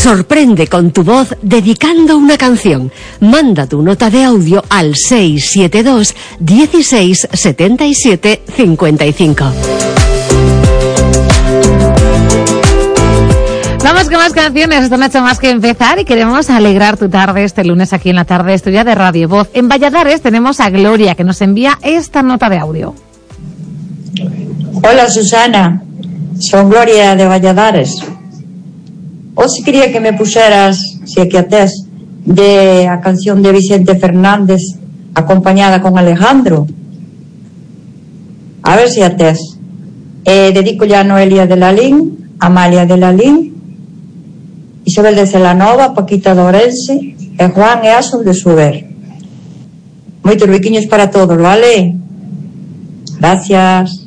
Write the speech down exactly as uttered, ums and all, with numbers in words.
Sorprende con tu voz dedicando una canción. Manda tu nota de audio al seis siete dos, dieciséis, setenta y siete, cincuenta y cinco. Vamos con más canciones, esto no ha hecho más que empezar y queremos alegrar tu tarde este lunes aquí en la tarde estudia de Radio Voz. En Valladares tenemos a Gloria que nos envía esta nota de audio. Hola Susana, son Gloria de Valladares. O si quería que me puseras, si é que a tes, de a canción de Vicente Fernández acompañada con Alejandro. A ver si a tes. Eh, dedico ya a Noelia de Lalín, Amalia de Lalín, Isabel de Celanova, Paquita de Ourense e Juan e Asun de Suber. Moitos biquiños para todos, vale? Gracias.